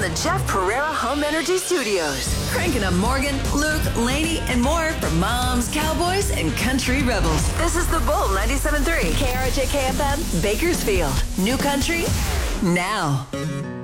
the Jeff Pereira Home Energy Studios. Cranking up Morgan, Luke, Lainey, and more for moms, cowboys, and country rebels. This is The Bull 97.3. KRJ KFM, Bakersfield. New country, now.